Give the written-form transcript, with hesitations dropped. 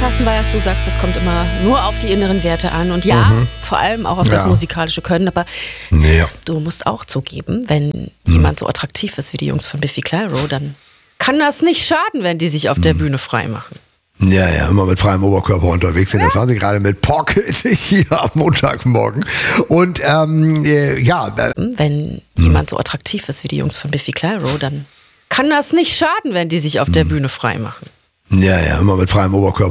aufpassen, weil du sagst, es kommt immer nur auf die inneren Werte an. Und ja, vor allem auch auf das musikalische Können. Aber du musst auch zugeben, wenn jemand so attraktiv ist wie die Jungs von Biffy Clyro, dann kann das nicht schaden, wenn die sich auf der Bühne frei machen. Ja, immer mit freiem Oberkörper unterwegs sind. Das waren sie gerade mit Pocket hier am Montagmorgen. Und wenn jemand so attraktiv ist wie die Jungs von Biffy Clyro, dann kann das nicht schaden, wenn die sich auf der Bühne frei machen. Ja, immer mit freiem Oberkörper